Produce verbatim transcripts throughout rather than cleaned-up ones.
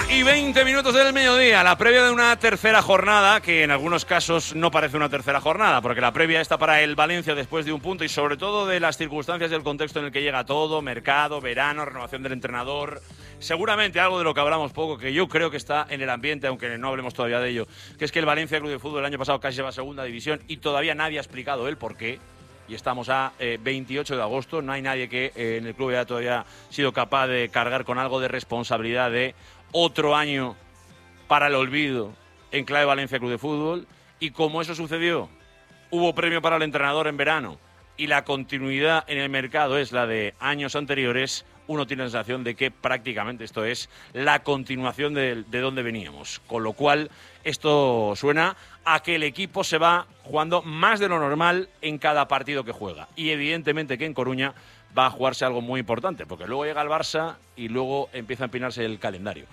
Y veinte minutos del mediodía, la previa de una tercera jornada, que en algunos casos no parece una tercera jornada, porque la previa está para el Valencia después de un punto y sobre todo de las circunstancias del contexto en el que llega todo, mercado, verano, renovación del entrenador, seguramente algo de lo que hablamos poco, que yo creo que está en el ambiente, aunque no hablemos todavía de ello, que es que el Valencia Club de Fútbol el año pasado casi lleva a segunda división y todavía nadie ha explicado el por qué. Y estamos a eh, veintiocho de agosto, no hay nadie que eh, en el club haya todavía sido capaz de cargar con algo de responsabilidad de otro año para el olvido en clave Valencia Club de Fútbol. Y como eso sucedió, hubo premio para el entrenador en verano y la continuidad en el mercado es la de años anteriores, uno tiene la sensación de que prácticamente esto es la continuación de, de donde veníamos. Con lo cual, esto suena a que el equipo se va jugando más de lo normal en cada partido que juega. Y evidentemente que en Coruña va a jugarse algo muy importante, porque luego llega el Barça y luego empieza a empinarse el calendario.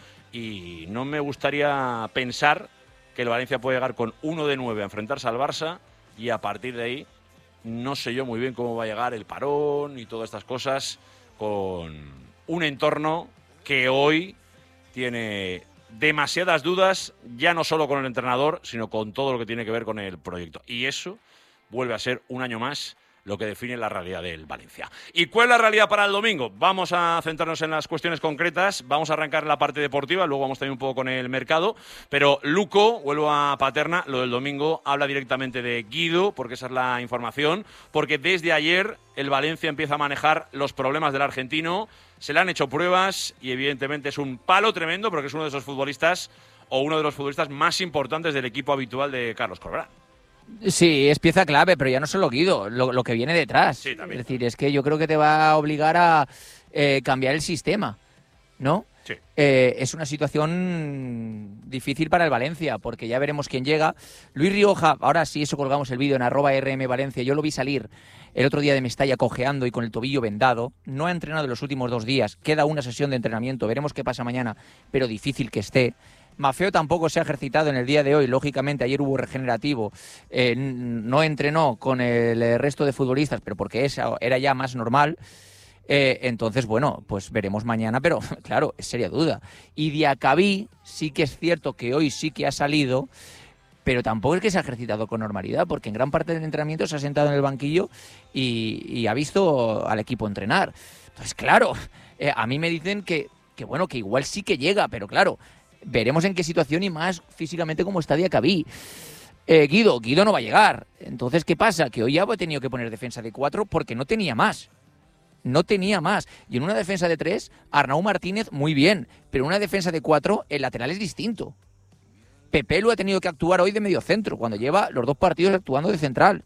Y no me gustaría pensar que el Valencia puede llegar con uno de nueve a enfrentarse al Barça y a partir de ahí no sé yo muy bien cómo va a llegar el parón y todas estas cosas con un entorno que hoy tiene demasiadas dudas, ya no solo con el entrenador, sino con todo lo que tiene que ver con el proyecto. Y eso vuelve a ser un año más lo que define la realidad del Valencia. ¿Y cuál es la realidad para el domingo? Vamos a centrarnos en las cuestiones concretas, vamos a arrancar la parte deportiva, luego vamos también un poco con el mercado, pero Luco, vuelvo a Paterna, lo del domingo habla directamente de Guido, porque esa es la información, porque desde ayer el Valencia empieza a manejar los problemas del argentino, se le han hecho pruebas y evidentemente es un palo tremendo porque es uno de esos futbolistas o uno de los futbolistas más importantes del equipo habitual de Carlos Corberán. Sí, es pieza clave, pero ya no solo Guido, lo, lo que viene detrás. Sí, también. Es decir, es que yo creo que te va a obligar a eh, cambiar el sistema, ¿no? Sí. Eh, es una situación difícil para el Valencia, porque ya veremos quién llega. Luis Rioja, ahora sí, eso colgamos el vídeo en arroba rm Valencia, yo lo vi salir el otro día de Mestalla cojeando y con el tobillo vendado. No ha entrenado en los últimos dos días, queda una sesión de entrenamiento, veremos qué pasa mañana, pero difícil que esté. Maffeo tampoco se ha ejercitado en el día de hoy, lógicamente ayer hubo regenerativo, eh, no entrenó con el resto de futbolistas, pero porque esa era ya más normal, eh, entonces bueno, pues veremos mañana, pero claro, es seria duda. Y Diacabí sí que es cierto que hoy sí que ha salido, pero tampoco es que se ha ejercitado con normalidad, porque en gran parte del entrenamiento se ha sentado en el banquillo y, y ha visto al equipo entrenar. Entonces claro, eh, a mí me dicen que, que bueno, que igual sí que llega, pero claro, veremos en qué situación y más físicamente cómo está Diacabí. Eh, Guido, Guido no va a llegar. Entonces, ¿qué pasa? Que hoy ya ha tenido que poner defensa de cuatro porque no tenía más. No tenía más. Y en una defensa de tres, Arnau Martínez muy bien. Pero en una defensa de cuatro, el lateral es distinto. Pepe lo ha tenido que actuar hoy de medio centro, cuando lleva los dos partidos actuando de central.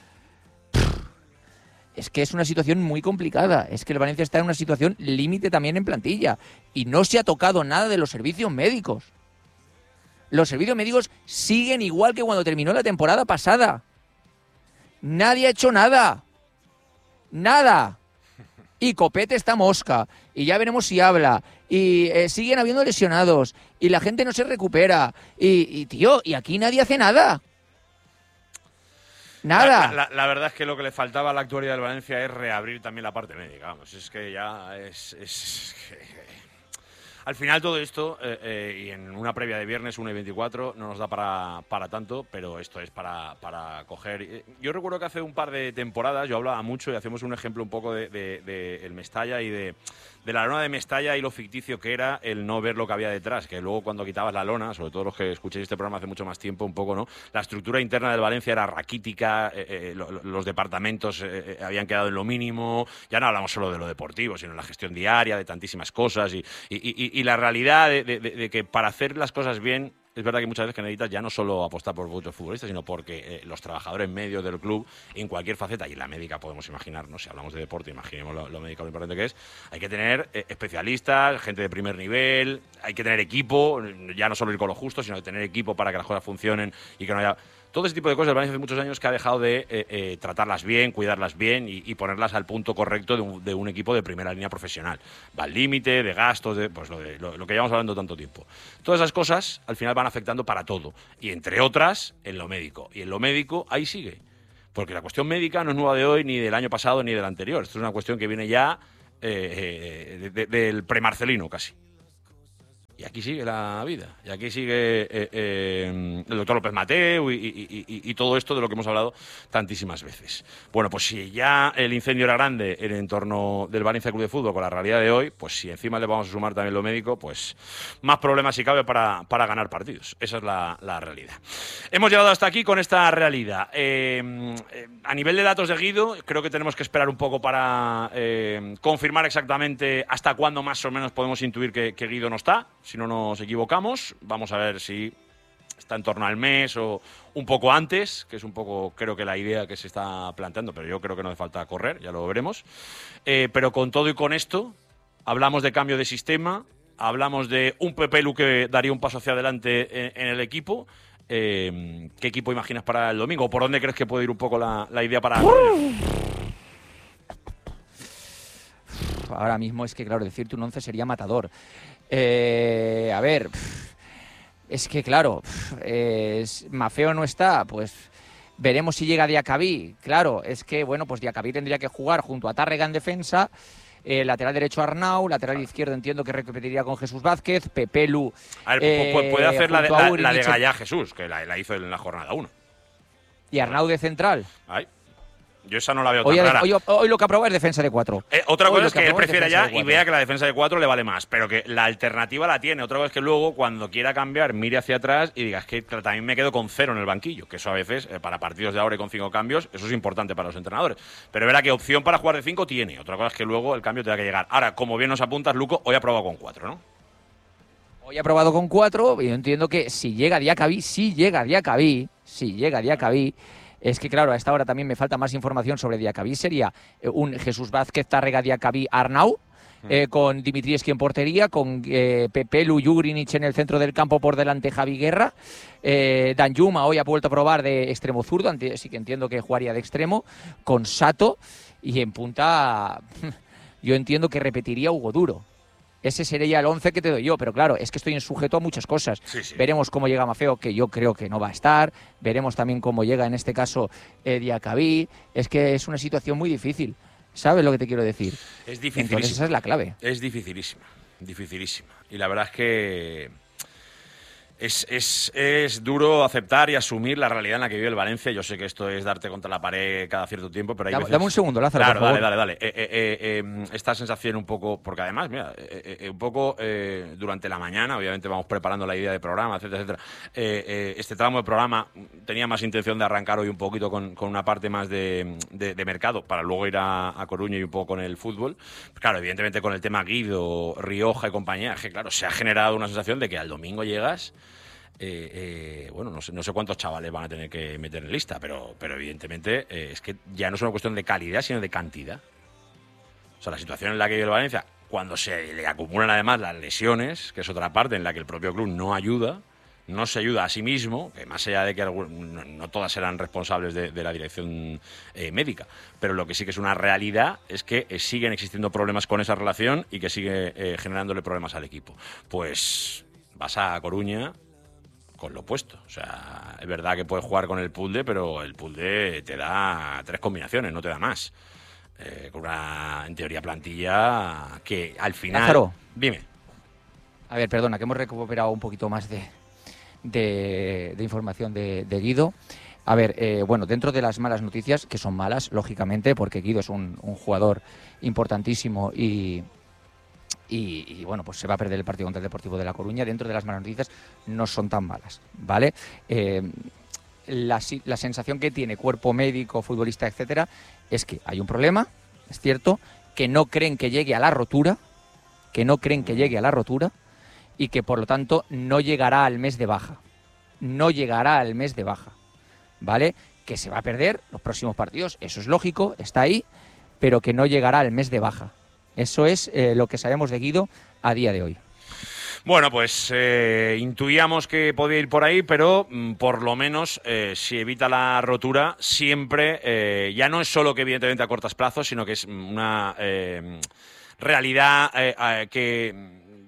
Es que es una situación muy complicada. Es que el Valencia está en una situación límite también en plantilla. Y no se ha tocado nada de los servicios médicos. Los servicios médicos siguen igual que cuando terminó la temporada pasada. Nadie ha hecho nada. Nada. Y Copete está mosca. Y ya veremos si habla. Y eh, siguen habiendo lesionados. Y la gente no se recupera. Y, y tío, y aquí nadie hace nada. Nada. La, la, la verdad es que lo que le faltaba a la actualidad del Valencia es reabrir también la parte médica. Vamos, es que ya es... es que, al final todo esto, eh, eh, y en una previa de viernes uno y veinticuatro, no nos da para, para tanto, pero esto es para, para coger. Yo recuerdo que hace un par de temporadas yo hablaba mucho y hacemos un ejemplo un poco de, de, de el Mestalla y de, de la lona de Mestalla y lo ficticio que era el no ver lo que había detrás, que luego cuando quitabas la lona, sobre todo los que escuchéis este programa hace mucho más tiempo, un poco, ¿no? La estructura interna del Valencia era raquítica, eh, eh, lo, los departamentos eh, eh, habían quedado en lo mínimo, ya no hablamos solo de lo deportivo, sino de la gestión diaria, de tantísimas cosas y, y, y, y la realidad de, de, de que para hacer las cosas bien es verdad que muchas veces que necesitas ya no solo apostar por muchos futbolistas, sino porque eh, los trabajadores medios del club, en cualquier faceta, y en la médica podemos imaginarnos, si hablamos de deporte, imaginemos lo, lo médico, lo importante que es, hay que tener eh, especialistas, gente de primer nivel, hay que tener equipo, ya no solo ir con lo justo, sino que tener equipo para que las cosas funcionen y que no haya... Todo ese tipo de cosas el Valencia hace muchos años que ha dejado de eh, eh, tratarlas bien, cuidarlas bien y, y ponerlas al punto correcto de un, de un equipo de primera línea profesional. Va al límite, de gastos, de, pues lo, de, lo, lo que llevamos hablando tanto tiempo. Todas esas cosas al final van afectando para todo. Y entre otras, en lo médico. Y en lo médico ahí sigue. Porque la cuestión médica no es nueva de hoy, ni del año pasado, ni del anterior. Esto es una cuestión que viene ya eh, eh, de, de, del premarcelino casi. Y aquí sigue la vida, y aquí sigue eh, eh, el doctor López Mateu y, y, y, y todo esto de lo que hemos hablado tantísimas veces. Bueno, pues si ya el incendio era grande en el entorno del Valencia Club de Fútbol con la realidad de hoy, pues si encima le vamos a sumar también lo médico, pues más problemas si cabe para, para ganar partidos. Esa es la, la realidad. Hemos llegado hasta aquí con esta realidad. Eh, eh, a nivel de datos de Guido, creo que tenemos que esperar un poco para eh, confirmar exactamente hasta cuándo más o menos podemos intuir que, que Guido no está. Si no nos equivocamos, vamos a ver si está en torno al mes o un poco antes, que es un poco, creo que la idea que se está planteando, pero yo creo que no hace falta correr, ya lo veremos. Eh, pero con todo y con esto, hablamos de cambio de sistema, hablamos de un Pepe Lu que daría un paso hacia adelante en, en el equipo. Eh, ¿Qué equipo imaginas para el domingo? ¿Por dónde crees que puede ir un poco la, la idea para...? Ahora mismo es que, claro, decirte un once sería matador. Eh, a ver, es que, claro, eh, Maffeo no está, pues veremos si llega Diacabí. Claro, es que, bueno, pues Diacabí tendría que jugar junto a Tárrega en defensa, eh, lateral derecho Arnau, lateral izquierdo entiendo que repetiría con Jesús Vázquez, Pepe Lu. A ver, eh, puede hacer la de, la, la de Gallá Jesús, que la, la hizo en la jornada uno. Y Arnau de central. Ay. Yo esa no la veo Hoy, tan clara. Hoy, hoy lo que aprueba es defensa de cuatro. Eh, otra cosa Hoy es que, que él prefiera ya y vea que la defensa de cuatro le vale más, pero que la alternativa la tiene. Otra cosa es que luego, cuando quiera cambiar, mire hacia atrás y diga, es que también me quedo con cero en el banquillo, que eso a veces, eh, para partidos de ahora y con cinco cambios, eso es importante para los entrenadores. Pero verá que opción para jugar de cinco tiene. Otra cosa es que luego el cambio tenga que llegar. Ahora, como bien nos apuntas, Luco, hoy ha probado con cuatro, ¿no? Hoy ha probado con cuatro y yo entiendo que si llega Diacabí, si llega Diacabí, si llega Diacabí, es que, claro, a esta hora también me falta más información sobre Diacabí. Sería un Jesús Vázquez, Tárrega, Diacabí, Arnau, eh, con Dimitrievski en portería, con eh, Pepe Lu, Jugrinic en el centro del campo, por delante Javi Guerra. Eh, Danjuma hoy ha vuelto a probar de extremo zurdo, así que entiendo que jugaría de extremo, con Sato, y en punta yo entiendo que repetiría Hugo Duro. Ese sería el once que te doy yo, pero claro, es que estoy en sujeto a muchas cosas. Sí, sí. Veremos cómo llega Maffeo, que yo creo que no va a estar. Veremos también cómo llega, en este caso, eh, Diacabí. Es que es una situación muy difícil. ¿Sabes lo que te quiero decir? Es dificilísima. Entonces esa es la clave. Es dificilísima, dificilísima. Y la verdad es que es, es, es duro aceptar y asumir la realidad en la que vive el Valencia. Yo sé que esto es darte contra la pared cada cierto tiempo, pero hay dame, veces... Dame un segundo, Lázaro, Claro, por favor. dale, dale, dale. Eh, eh, eh, esta sensación un poco... Porque además, mira, eh, eh, un poco eh, durante la mañana, obviamente vamos preparando la idea de programa, etcétera, etcétera. Eh, eh, este tramo de programa tenía más intención de arrancar hoy un poquito con, con una parte más de, de, de mercado, para luego ir a, a Coruña y un poco con el fútbol. Claro, evidentemente con el tema Guido, Rioja y compañía, que claro, se ha generado una sensación de que al domingo llegas... Eh, eh, bueno, no sé, no sé cuántos chavales van a tener que meter en lista, pero, pero evidentemente eh, es que ya no es una cuestión de calidad, sino de cantidad. O sea, la situación en la que vive el Valencia, cuando se le acumulan además las lesiones, que es otra parte en la que el propio club no ayuda, no se ayuda a sí mismo, que más allá de que no, no todas serán responsables de, de la dirección eh, médica, pero lo que sí que es una realidad es que eh, siguen existiendo problemas con esa relación y que sigue eh, generándole problemas al equipo. Pues vas a Coruña con lo opuesto. O sea, es verdad que puedes jugar con el Pulde, pero el Pulde te da tres combinaciones, no te da más. Eh, con una, en teoría, plantilla que al final... Lázaro. Dime. A ver, perdona, que hemos recuperado un poquito más de, de, de información de, de Guido. A ver, eh, bueno, dentro de las malas noticias, que son malas, lógicamente, porque Guido es un, un jugador importantísimo y... Y, y bueno, pues se va a perder el partido contra el Deportivo de La Coruña. Dentro de las malas noticias no son tan malas, ¿vale? Eh, la, la sensación que tiene cuerpo médico, futbolista, etcétera, es que hay un problema, es cierto, que no creen que llegue a la rotura, que no creen que llegue a la rotura y que por lo tanto no llegará al mes de baja. No llegará al mes de baja, ¿vale? Que se va a perder los próximos partidos, eso es lógico, está ahí, pero que no llegará al mes de baja. Eso es eh, lo que sabemos de Guido a día de hoy. Bueno, pues eh, intuíamos que podía ir por ahí, pero mm, por lo menos eh, si evita la rotura, siempre, eh, ya no es solo que evidentemente a cortos plazos, sino que es una eh, realidad eh, eh, que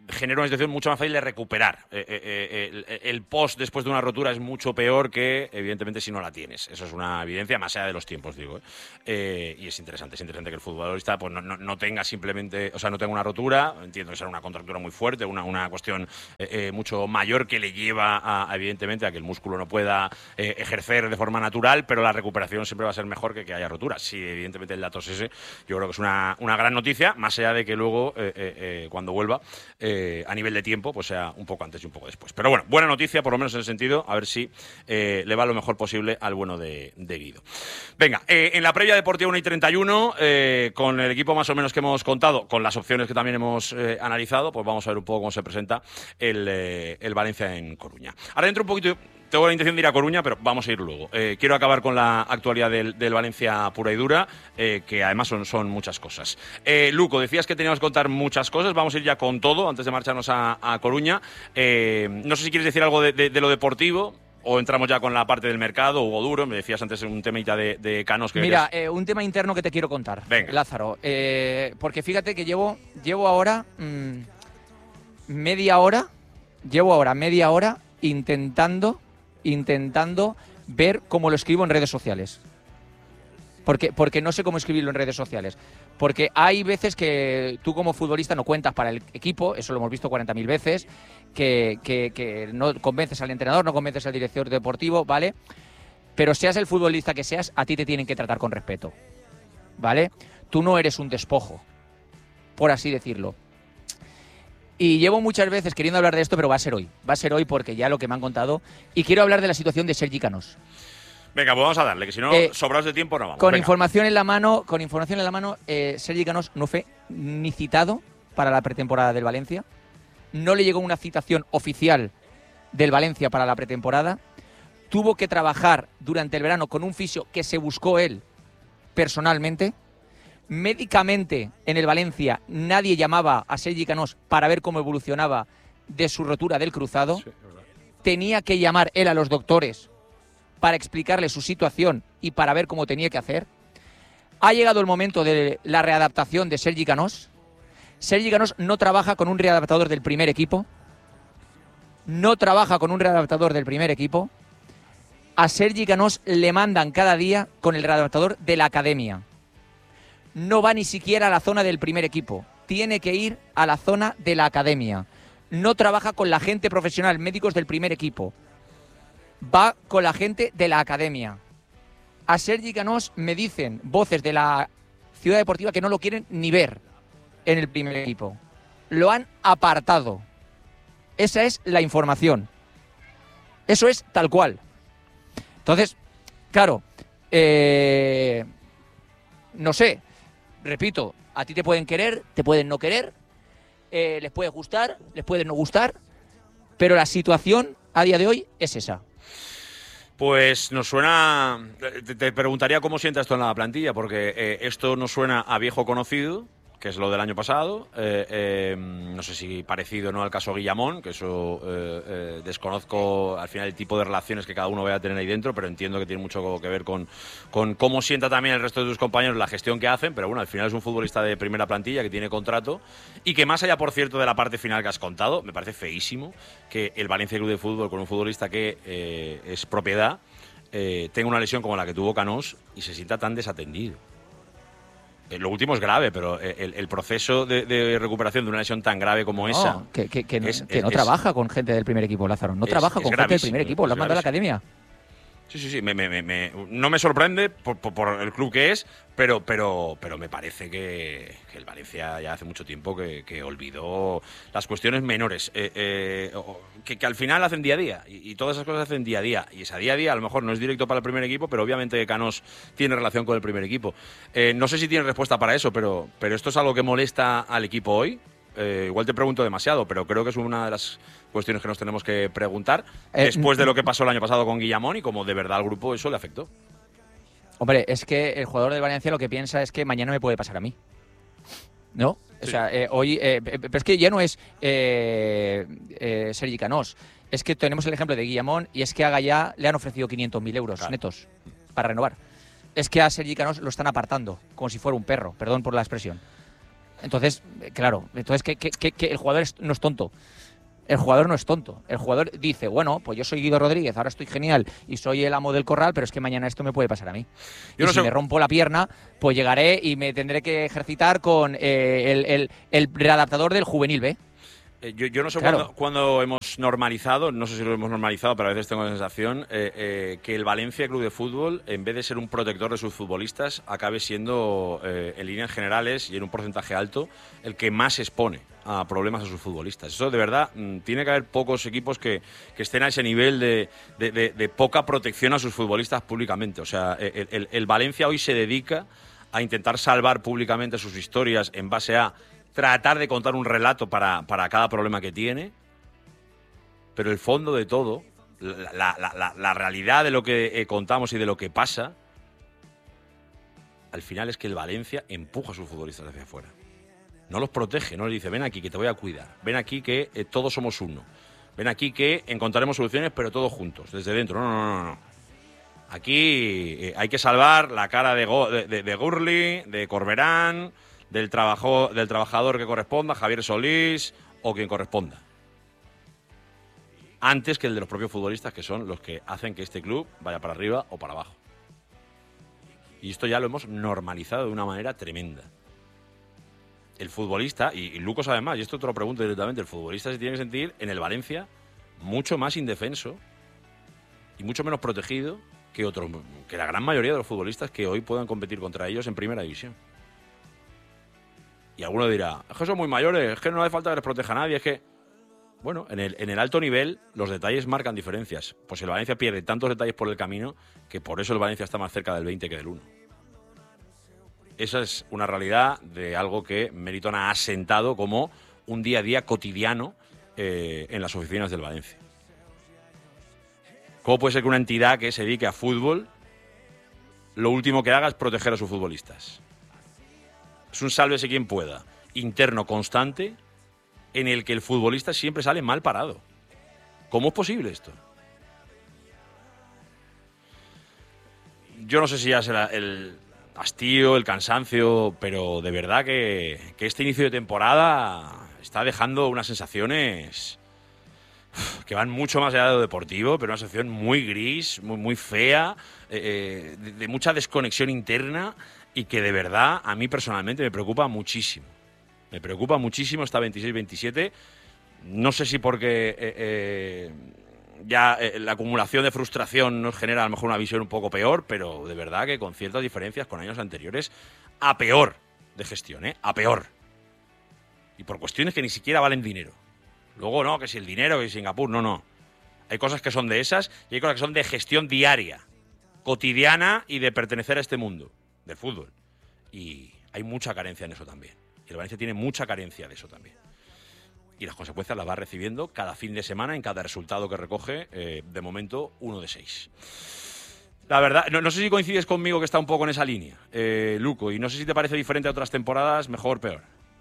genera una situación mucho más fácil de recuperar. Eh, eh, el, el post después de una rotura es mucho peor que, evidentemente, si no la tienes. Eso es una evidencia, más allá de los tiempos, digo. ¿eh? Eh, y es interesante, es interesante que el futbolista pues, no, no, no tenga simplemente, o sea, no tenga una rotura. Entiendo que será una contractura muy fuerte, una, una cuestión eh, eh, mucho mayor que le lleva, a, a, evidentemente, a que el músculo no pueda eh, ejercer de forma natural, pero la recuperación siempre va a ser mejor que que haya rotura. Si, evidentemente, el dato es ese, yo creo que es una, una gran noticia, más allá de que luego, eh, eh, eh, cuando vuelva, eh, a nivel de tiempo, pues sea un poco antes y un poco después. Pero bueno, buena noticia, por lo menos en ese sentido, a ver si eh, le va lo mejor posible al bueno de, de Guido. Venga, eh, en la previa deportiva una y treinta y uno, eh, con el equipo más o menos que hemos contado, con las opciones que también hemos eh, analizado, pues vamos a ver un poco cómo se presenta el, eh, el Valencia en Coruña. Ahora dentro un poquito... Tengo la intención de ir a Coruña, pero vamos a ir luego. Eh, quiero acabar con la actualidad del, del Valencia pura y dura, eh, que además son, son muchas cosas. Eh, Luco, decías que teníamos que contar muchas cosas. Vamos a ir ya con todo antes de marcharnos a, a Coruña. Eh, no sé si quieres decir algo de, de, de lo deportivo o entramos ya con la parte del mercado. Hugo Duro, me decías antes un temita de, de Canos. Que Mira, eh, un tema interno que te quiero contar, Venga. Lázaro. Eh, porque fíjate que llevo, llevo ahora mmm, media hora, llevo ahora media hora intentando... intentando ver cómo lo escribo en redes sociales. Porque, porque no sé cómo escribirlo en redes sociales. Porque hay veces que tú como futbolista no cuentas para el equipo, eso lo hemos visto cuarenta mil veces, que, que, que no convences al entrenador, no convences al director deportivo, ¿vale? Pero seas el futbolista que seas, a ti te tienen que tratar con respeto, ¿vale? Tú no eres un despojo, por así decirlo. Y llevo muchas veces queriendo hablar de esto, pero va a ser hoy. Va a ser hoy porque ya lo que me han contado. Y quiero hablar de la situación de Sergi Canós. Venga, pues vamos a darle, que si no, eh, sobrados de tiempo no vamos. Con Venga. información en la mano, con información en la mano, eh, Sergi Canós no fue ni citado para la pretemporada del Valencia. No le llegó una citación oficial del Valencia para la pretemporada. Tuvo que trabajar durante el verano con un fisio que se buscó él personalmente. Médicamente, en el Valencia, nadie llamaba a Sergi Canós para ver cómo evolucionaba de su rotura del cruzado. Sí, tenía que llamar él a los doctores para explicarle su situación y para ver cómo tenía que hacer. Ha llegado el momento de la readaptación de Sergi Canós. Sergi Canós no trabaja con un readaptador del primer equipo. No trabaja con un readaptador del primer equipo. A Sergi Canós le mandan cada día con el readaptador de la academia. No va ni siquiera a la zona del primer equipo. Tiene que ir a la zona de la academia. No trabaja con la gente profesional, médicos del primer equipo. Va con la gente de la academia. A Sergi Canós me dicen voces de la Ciudad Deportiva que no lo quieren ni ver en el primer equipo. Lo han apartado. Esa es la información. Eso es tal cual. Entonces, claro, eh, no sé. Repito, a ti te pueden querer, te pueden no querer, eh, les puede gustar, les puede no gustar, pero la situación a día de hoy es esa. Pues nos suena... Te, te preguntaría cómo sienta esto en la plantilla, porque eh, esto nos suena a viejo conocido, que es lo del año pasado. Eh, eh, no sé si parecido o no al caso Guillamón, que eso eh, eh, desconozco al final el tipo de relaciones que cada uno vaya a tener ahí dentro, pero entiendo que tiene mucho que ver con, con cómo sienta también el resto de tus compañeros la gestión que hacen. Pero bueno, al final es un futbolista de primera plantilla que tiene contrato y que, más allá, por cierto, de la parte final que has contado, me parece feísimo que el Valencia Club de Fútbol, con un futbolista que eh, es propiedad, eh, tenga una lesión como la que tuvo Canós y se sienta tan desatendido. Lo último es grave, pero el, el proceso de, de recuperación de una lesión tan grave como no, esa... Que, que, que no, es, que no es, trabaja con gente del primer equipo, Lázaro. No es, trabaja con gente del primer equipo, lo han mandado a la academia. Sí, sí, sí. Me, me, me, no me sorprende por, por, por el club que es, pero, pero, pero me parece que, que el Valencia ya hace mucho tiempo que, que olvidó las cuestiones menores, eh, eh, que, que al final hacen día a día, y, y todas esas cosas hacen día a día. Y ese día a día a lo mejor no es directo para el primer equipo, pero obviamente Canós tiene relación con el primer equipo. Eh, no sé si tiene respuesta para eso, pero, pero esto es algo que molesta al equipo hoy. Eh, igual te pregunto demasiado, pero creo que es una de las cuestiones que nos tenemos que preguntar eh, después de lo que pasó el año pasado con Guillamón y cómo de verdad al grupo eso le afectó. Hombre, es que el jugador del Valencia lo que piensa es que mañana me puede pasar a mí, ¿no? Sí. O sea, eh, hoy, eh, pero es que ya no es eh, eh, Sergi Canós, es que tenemos el ejemplo de Guillamón y es que a Gallá le han ofrecido quinientos mil euros claro. netos para renovar. Es que a Sergi Canós lo están apartando como si fuera un perro, perdón por la expresión. Entonces, claro, entonces que, que, que, que el jugador es, no es tonto. El jugador no es tonto. El jugador dice, bueno, pues yo soy Guido Rodríguez, ahora estoy genial y soy el amo del corral, pero es que mañana esto me puede pasar a mí. Yo y no si sé... me rompo la pierna, pues llegaré y me tendré que ejercitar con eh, el, el, el readaptador del juvenil B. Yo, yo no sé claro. cuándo, cuándo hemos normalizado, no sé si lo hemos normalizado, pero a veces tengo la sensación eh, eh, que el Valencia Club de Fútbol, en vez de ser un protector de sus futbolistas, acabe siendo, eh, en líneas generales y en un porcentaje alto, el que más expone a problemas a sus futbolistas. Eso, de verdad, tiene que haber pocos equipos que, que estén a ese nivel de, de, de, de poca protección a sus futbolistas públicamente. O sea, el, el, el Valencia hoy se dedica a intentar salvar públicamente sus historias en base a tratar de contar un relato para, para cada problema que tiene, pero el fondo de todo, la, la, la, la realidad de lo que eh, contamos y de lo que pasa, al final es que el Valencia empuja a sus futbolistas hacia afuera. No los protege, no les dice, ven aquí que te voy a cuidar, ven aquí que eh, todos somos uno, ven aquí que encontraremos soluciones, pero todos juntos, desde dentro. No, no, no, no. Aquí eh, hay que salvar la cara de, Go, de, de, de Gurli, de Corberán, Del, trabajo, del trabajador que corresponda, Javier Solís o quien corresponda. Antes que el de los propios futbolistas, que son los que hacen que este club vaya para arriba o para abajo. Y esto ya lo hemos normalizado de una manera tremenda. El futbolista, y, y Lucas además, y esto te lo pregunto directamente, el futbolista se tiene que sentir en el Valencia mucho más indefenso y mucho menos protegido que, otros, que la gran mayoría de los futbolistas que hoy puedan competir contra ellos en primera división. Y alguno dirá, es que son muy mayores, es que no hace falta que les proteja a nadie, es que... Bueno, en el, en el alto nivel los detalles marcan diferencias. Pues el Valencia pierde tantos detalles por el camino que por eso el Valencia está más cerca del veinte que del uno. Esa es una realidad de algo que Melitón ha asentado como un día a día cotidiano eh, en las oficinas del Valencia. ¿Cómo puede ser que una entidad que se dedique a fútbol lo último que haga es proteger a sus futbolistas? Es un sálvese quien pueda, interno constante, en el que el futbolista siempre sale mal parado. ¿Cómo es posible esto? Yo no sé si ya será el hastío, el cansancio, pero de verdad que, que este inicio de temporada está dejando unas sensaciones que van mucho más allá de lo deportivo, pero una sensación muy gris, muy, muy fea, eh, de, de mucha desconexión interna. Y que de verdad a mí personalmente me preocupa muchísimo. Me preocupa muchísimo esta veintiséis veintisiete. No sé si porque eh, eh, ya eh, la acumulación de frustración nos genera a lo mejor una visión un poco peor, pero de verdad que con ciertas diferencias con años anteriores, a peor de gestión, ¿eh? A peor. Y por cuestiones que ni siquiera valen dinero. Luego no, que si el dinero, que si Singapur, no, no. Hay cosas que son de esas y hay cosas que son de gestión diaria, cotidiana y de pertenecer a este mundo del fútbol. Y hay mucha carencia en eso también. Y el Valencia tiene mucha carencia de eso también. Y las consecuencias las va recibiendo cada fin de semana en cada resultado que recoge, eh, de momento, uno de seis. La verdad, no, no sé si coincides conmigo que está un poco en esa línea, eh, Luco, y no sé si te parece diferente a otras temporadas, mejor o peor.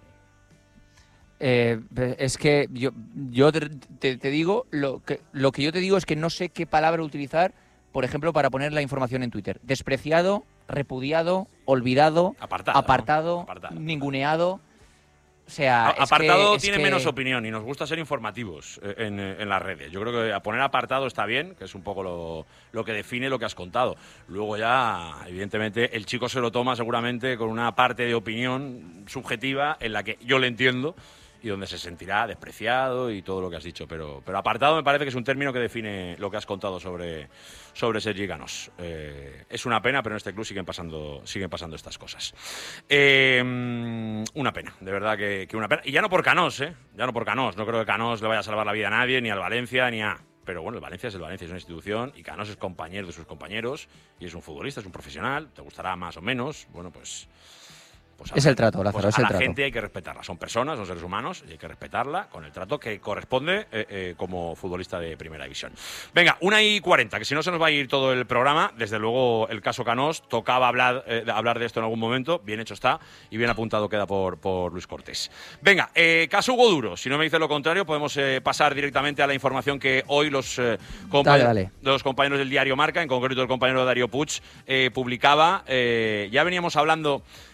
Eh, es que yo, yo te, te, te digo, lo que, lo que yo te digo es que no sé qué palabra utilizar, por ejemplo, para poner la información en Twitter. Despreciado, repudiado, olvidado, apartado, apartado, ¿no? apartado. ninguneado. O sea, a, es apartado que, tiene es que... menos opinión y nos gusta ser informativos en, en las redes. Yo creo que a poner apartado está bien, que es un poco lo, lo que define lo que has contado. Luego ya, evidentemente, el chico se lo toma seguramente con una parte de opinión subjetiva en la que yo le entiendo y donde se sentirá despreciado y todo lo que has dicho. Pero, pero apartado me parece que es un término que define lo que has contado sobre, sobre Sergi Canós. Eh, es una pena, pero en este club siguen pasando, siguen pasando estas cosas. Eh, una pena, de verdad que, que una pena. Y ya no por Canós, ¿eh? Ya no por Canós. No creo que Canós le vaya a salvar la vida a nadie, ni al Valencia, ni a... Pero bueno, el Valencia es el Valencia, es una institución y Canós es compañero de sus compañeros y es un futbolista, es un profesional. Te gustará más o menos. Bueno, pues... Pues es el trato, Lázaro, pues es el a la trato. gente hay que respetarla. Son personas, son seres humanos y hay que respetarla con el trato que corresponde eh, eh, como futbolista de primera división. Venga, una y cuarenta, que si no se nos va a ir todo el programa. Desde luego el caso Canós, tocaba hablar, eh, hablar de esto en algún momento. Bien hecho está y bien apuntado queda por, por Luis Cortés. Venga, eh, caso Hugo Duro. Si no me dice lo contrario, podemos eh, pasar directamente a la información que hoy los, eh, compañ- dale, dale. los compañeros del diario Marca, en concreto el compañero Darío Puig, eh, publicaba. Eh, ya veníamos hablando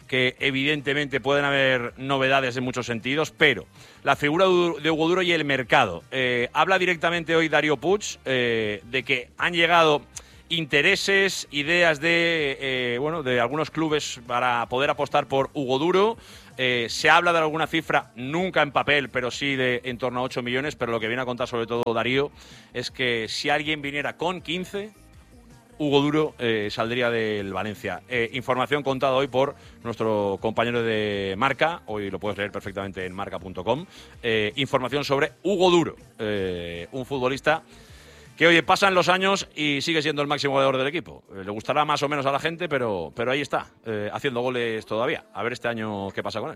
que evidentemente pueden haber novedades en muchos sentidos, pero la figura de Hugo Duro y el mercado. Eh, habla directamente hoy Darío Puig eh, de que han llegado intereses, ideas de eh, bueno de algunos clubes para poder apostar por Hugo Duro. Eh, se habla de alguna cifra, nunca en papel, pero sí de en torno a ocho millones, pero lo que viene a contar sobre todo Darío es que si alguien viniera con quince, Hugo Duro eh, saldría del Valencia. Eh, información contada hoy por nuestro compañero de Marca, hoy lo puedes leer perfectamente en marca punto com, eh, información sobre Hugo Duro, eh, un futbolista que, oye, pasan los años y sigue siendo el máximo goleador del equipo. Eh, le gustará más o menos a la gente, pero, pero ahí está, eh, haciendo goles todavía. A ver este año qué pasa con él.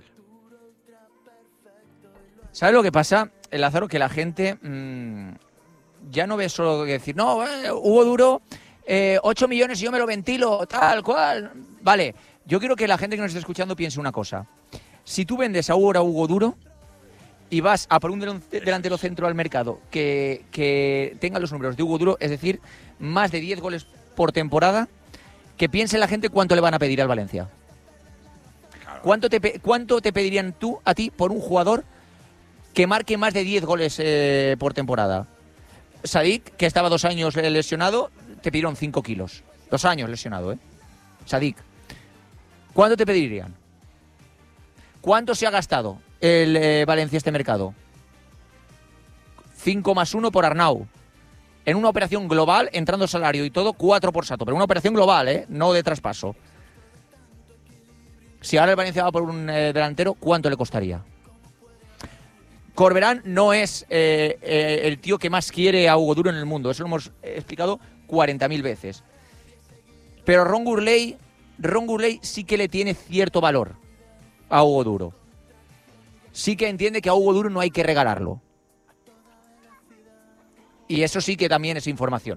¿Sabes lo que pasa, Lázaro? Que la gente mmm, ya no ve solo decir, no, eh, Hugo Duro, eh, ocho millones y yo me lo ventilo, tal cual. Vale, yo quiero que la gente que nos esté escuchando piense una cosa. Si tú vendes ahora a Hugo Duro y vas a por un delantero centro al mercado que, que tenga los números de Hugo Duro, es decir, más de diez goles por temporada, que piense la gente cuánto le van a pedir al Valencia. ¿Cuánto te, cuánto te pedirían tú a ti por un jugador que marque más de diez goles eh, por temporada? Sadik, que estaba dos años lesionado, te pidieron cinco kilos. Dos años lesionado, ¿eh? Sadik. ¿Cuánto te pedirían? ¿Cuánto se ha gastado el eh, Valencia este mercado? cinco más uno por Arnau. En una operación global, entrando salario y todo, cuatro por Sato. Pero una operación global, ¿eh? No de traspaso. Si ahora el Valencia va por un eh, delantero, ¿cuánto le costaría? Corberán no es eh, eh, el tío que más quiere a Hugo Duro en el mundo. Eso lo hemos explicado cuarenta mil veces. Pero Ron Gourlay, Ron Gourlay sí que le tiene cierto valor a Hugo Duro. Sí que entiende que a Hugo Duro no hay que regalarlo. Y eso sí que también es información.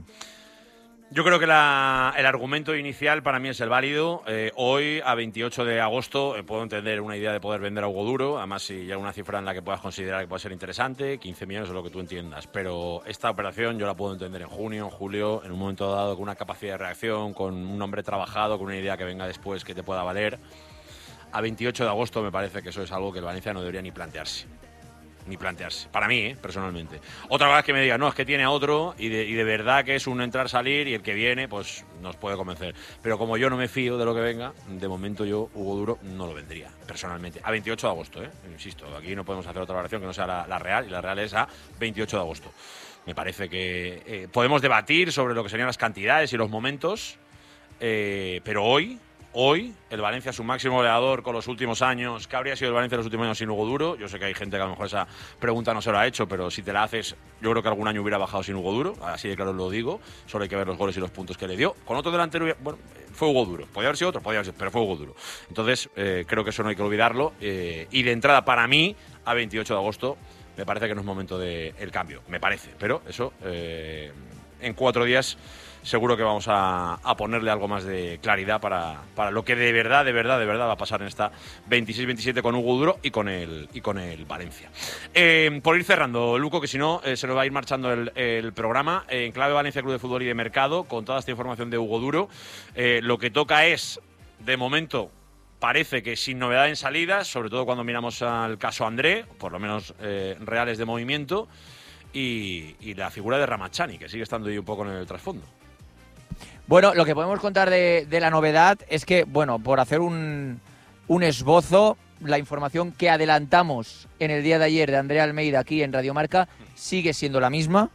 Yo creo que la, el argumento inicial para mí es el válido. Eh, hoy, a veintiocho de agosto, eh, puedo entender una idea de poder vender a Hugo Duro. Además, si llega una cifra en la que puedas considerar que puede ser interesante, quince millones o lo que tú entiendas. Pero esta operación yo la puedo entender en junio, en julio, en un momento dado, con una capacidad de reacción, con un nombre trabajado, con una idea que venga después que te pueda valer. A veintiocho de agosto me parece que eso es algo que el Valencia no debería ni plantearse. Ni plantearse. Para mí, ¿eh? Personalmente. Otra cosa es que me diga, no, es que tiene a otro y de, y de verdad que es un entrar-salir y el que viene, pues nos puede convencer. Pero como yo no me fío de lo que venga, de momento yo, Hugo Duro, no lo vendría, personalmente. A veintiocho de agosto, ¿eh? Insisto, aquí no podemos hacer otra valoración que no sea la, la real, y la real es a veintiocho de agosto. Me parece que eh, podemos debatir sobre lo que serían las cantidades y los momentos, eh, pero hoy... Hoy, el Valencia es su máximo goleador con los últimos años. ¿Qué habría sido el Valencia en los últimos años sin Hugo Duro? Yo sé que hay gente que a lo mejor esa pregunta no se lo ha hecho, pero si te la haces, yo creo que algún año hubiera bajado sin Hugo Duro. Así de claro lo digo. Solo hay que ver los goles y los puntos que le dio. Con otro delantero, bueno, fue Hugo Duro. Podía haber sido otro, podía haber sido, pero fue Hugo Duro. Entonces, eh, creo que eso no hay que olvidarlo. Eh, y de entrada, para mí, a veintiocho de agosto, me parece que no es momento del cambio. Me parece. Pero eso, eh, en cuatro días... seguro que vamos a, a ponerle algo más de claridad para, para lo que de verdad, de verdad, de verdad va a pasar en esta veintiséis veintisiete con Hugo Duro y con el, y con el Valencia. Eh, por ir cerrando, Luco, que si no eh, se nos va a ir marchando el, el programa, eh, en clave Valencia Club de Fútbol y de Mercado, con toda esta información de Hugo Duro, eh, lo que toca es, de momento, parece que sin novedad en salidas, sobre todo cuando miramos al caso André, por lo menos eh, reales de movimiento, y, y la figura de Ramachani, que sigue estando ahí un poco en el trasfondo. Bueno, lo que podemos contar de, de la novedad es que, bueno, por hacer un, un esbozo, la información que adelantamos en el día de ayer de Andrea Almeida aquí en Radio Marca sigue siendo la misma.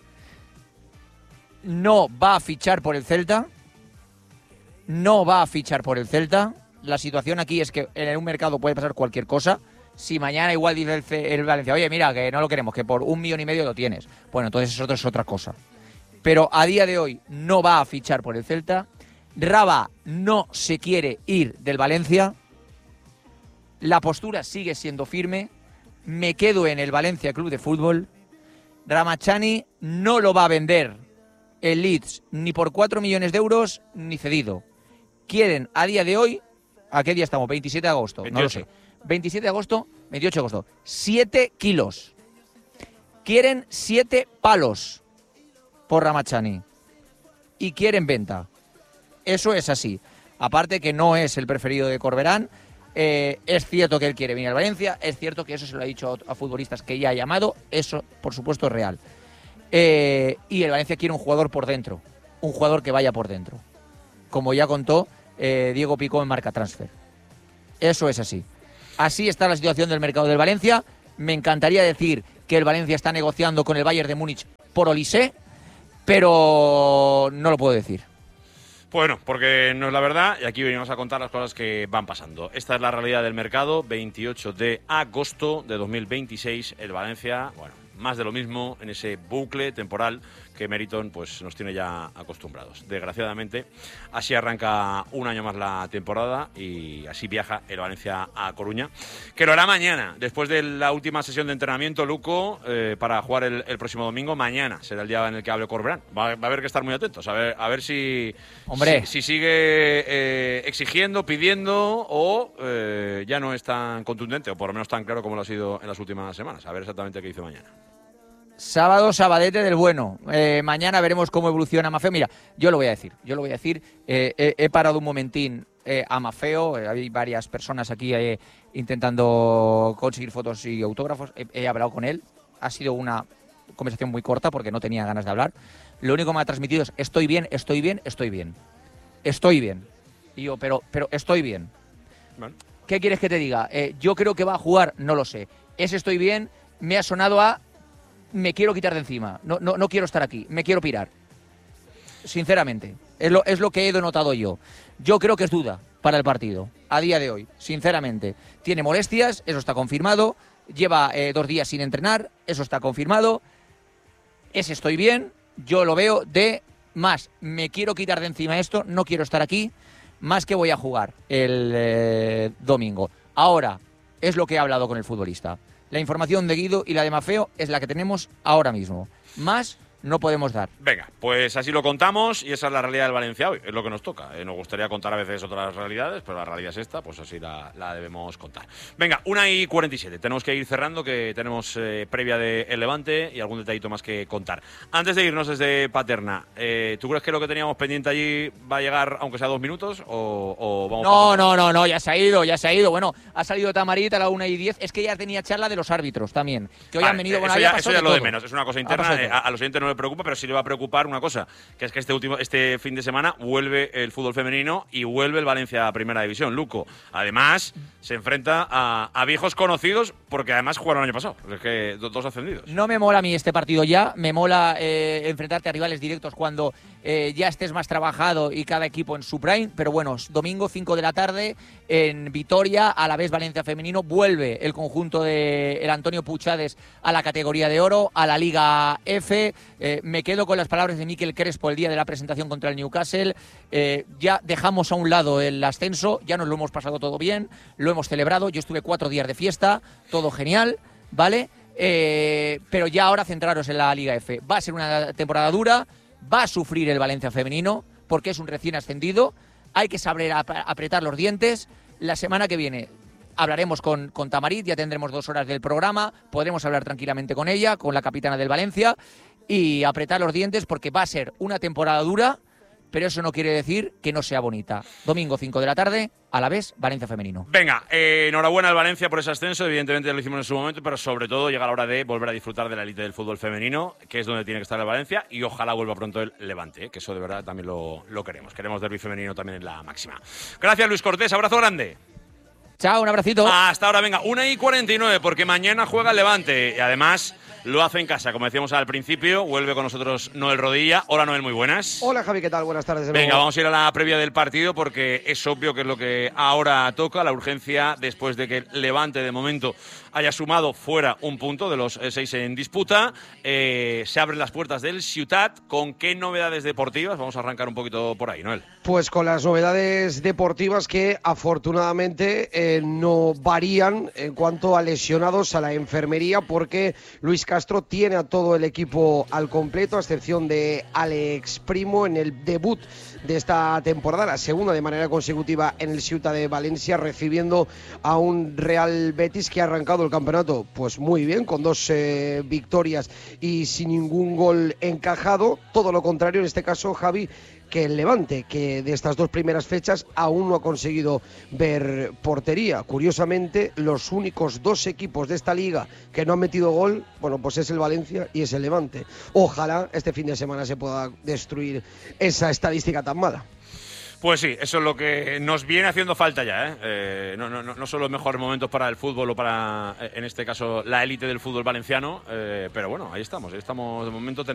No va a fichar por el Celta. No va a fichar por el Celta. La situación aquí es que en un mercado puede pasar cualquier cosa. Si mañana igual dice el, el Valencia, oye, mira, que no lo queremos, que por un millón y medio lo tienes. Bueno, entonces eso es otra cosa. Pero a día de hoy no va a fichar por el Celta. Raba no se quiere ir del Valencia. La postura sigue siendo firme. Me quedo en el Valencia Club de Fútbol. Ramachani no lo va a vender el Leeds ni por cuatro millones de euros ni cedido. Quieren a día de hoy, ¿a qué día estamos? veintisiete de agosto, veintiocho. No lo sé. veintisiete de agosto, veintiocho de agosto. siete kilos. Quieren siete palos por Ramachani y quieren venta. Eso es así. Aparte que no es el preferido de Corberán, Eh, es cierto que él quiere venir al Valencia, es cierto que eso se lo ha dicho a, a futbolistas que ya ha llamado, eso por supuesto es real. Eh, y el Valencia quiere un jugador por dentro, un jugador que vaya por dentro, como ya contó eh, Diego Picó en Marca Transfer. Eso es así. Así está la situación del mercado del Valencia. Me encantaría decir que el Valencia está negociando con el Bayern de Múnich por Olise, pero no lo puedo decir. Bueno, porque no es la verdad y aquí venimos a contar las cosas que van pasando. Esta es la realidad del mercado, veintiocho de agosto de dos mil veintiséis, el Valencia, bueno, más de lo mismo en ese bucle temporal que Meriton pues nos tiene ya acostumbrados. Desgraciadamente, así arranca un año más la temporada y así viaja el Valencia a Coruña, que lo hará mañana, después de la última sesión de entrenamiento, Luco, eh, para jugar el, el próximo domingo. Mañana será el día en el que hable Corberán. Va, va a haber que estar muy atentos, a ver, a ver si, Hombre. si, si sigue eh, exigiendo, pidiendo o eh, ya no es tan contundente, o por lo menos tan claro como lo ha sido en las últimas semanas. A ver exactamente qué dice mañana. Sábado, sabadete del bueno. Eh, mañana veremos cómo evoluciona Mafeo. Mira, yo lo voy a decir, yo lo voy a decir. Eh, he, he parado un momentín eh, a Mafeo. Eh, hay varias personas aquí eh, intentando conseguir fotos y autógrafos. He, he hablado con él. Ha sido una conversación muy corta porque no tenía ganas de hablar. Lo único que me ha transmitido es estoy bien, estoy bien, estoy bien. Estoy bien. Y yo, pero, pero estoy bien. Bueno. ¿Qué quieres que te diga? Eh, yo creo que va a jugar, no lo sé. Ese estoy bien me ha sonado a me quiero quitar de encima, no, no, no quiero estar aquí, me quiero pirar. Sinceramente, es lo, es lo que he denotado yo. Yo creo que es duda para el partido, a día de hoy, sinceramente. Tiene molestias, eso está confirmado, lleva eh, dos días sin entrenar, eso está confirmado. Ese estoy bien, yo lo veo de más, me quiero quitar de encima esto, no quiero estar aquí, más que voy a jugar el eh, domingo. Ahora, es lo que he hablado con el futbolista. La información de Guido y la de Mafeo es la que tenemos ahora mismo. Más no podemos dar. Venga, pues así lo contamos y esa es la realidad del Valencia hoy, es lo que nos toca. Eh, nos gustaría contar a veces otras realidades, pero la realidad es esta, pues así la, la debemos contar. Venga, una y cuarenta y siete, tenemos que ir cerrando, que tenemos eh, previa de El Levante y algún detallito más que contar. Antes de irnos desde Paterna, eh, ¿tú crees que lo que teníamos pendiente allí va a llegar, aunque sea dos minutos, o, o vamos No, no, no, no, ya se ha ido, ya se ha ido. Bueno, ha salido Tamarit a la una y diez, es que ya tenía charla de los árbitros también, que hoy vale, han venido... Eso bueno, ya, eso ya de lo de todo. menos, es una cosa interna, eh, a, a los oyentes no le preocupa, pero sí le va a preocupar una cosa, que es que este último este fin de semana vuelve el fútbol femenino y vuelve el Valencia a Primera División, Luco. Además, se enfrenta a, a viejos conocidos, porque además jugaron el año pasado, es que dos ascendidos. No me mola a mí este partido ya, me mola eh, enfrentarte a rivales directos cuando eh, ya estés más trabajado y cada equipo en su prime, pero bueno, domingo cinco de la tarde en Vitoria, a la vez Valencia femenino, vuelve el conjunto de el Antonio Puchades a la categoría de oro, a la Liga F. Eh, me quedo con las palabras de Mikel Crespo el día de la presentación contra el Newcastle. Eh, ya dejamos a un lado el ascenso, ya nos lo hemos pasado todo bien, lo hemos celebrado, yo estuve cuatro días de fiesta, todo genial, ¿vale? Eh, pero ya ahora centraros en la Liga F. Va a ser una temporada dura, va a sufrir el Valencia femenino, porque es un recién ascendido, hay que saber ap apretar los dientes. La semana que viene hablaremos con, con Tamarit, ya tendremos dos horas del programa, podremos hablar tranquilamente con ella, con la capitana del Valencia, y apretar los dientes porque va a ser una temporada dura, pero eso no quiere decir que no sea bonita. Domingo cinco de la tarde, a la vez, Valencia femenino. Venga, eh, enhorabuena al Valencia por ese ascenso, evidentemente ya lo hicimos en su momento, pero sobre todo llega la hora de volver a disfrutar de la élite del fútbol femenino, que es donde tiene que estar el Valencia, y ojalá vuelva pronto el Levante, eh, que eso de verdad también lo, lo queremos. Queremos derbi femenino también en la máxima. Gracias, Luis Cortés, abrazo grande. Chao, un abracito. Hasta ahora, venga, una y cuarenta y nueve, porque mañana juega el Levante, y además lo hace en casa, como decíamos al principio. Vuelve con nosotros Noel Rodilla. Hola, Noel, muy buenas. Hola, Javi, ¿qué tal? Buenas tardes de nuevo. Venga, vamos a ir a la previa del partido porque es obvio que es lo que ahora toca, la urgencia después de que el Levante de momento haya sumado fuera un punto de los seis en disputa. Eh, se abren las puertas del Ciutat. ¿Con qué novedades deportivas? Vamos a arrancar un poquito por ahí, Noel. Pues con las novedades deportivas que afortunadamente eh, no varían en cuanto a lesionados, a la enfermería, porque Luis Castro tiene a todo el equipo al completo, a excepción de Alex Primo en el debut de esta temporada, la segunda de manera consecutiva en el Ceuta de Valencia, recibiendo a un Real Betis que ha arrancado el campeonato pues muy bien, con dos eh, victorias y sin ningún gol encajado. Todo lo contrario en este caso, Javi, que el Levante, que de estas dos primeras fechas aún no ha conseguido ver portería. Curiosamente, los únicos dos equipos de esta liga que no han metido gol, bueno, pues es el Valencia y es el Levante. Ojalá este fin de semana se pueda destruir esa estadística tan mala. Pues sí, eso es lo que nos viene haciendo falta ya, ¿eh? Eh, no, no, no son los mejores momentos para el fútbol o para, en este caso, la élite del fútbol valenciano, eh, pero bueno, ahí estamos, ahí estamos de momento.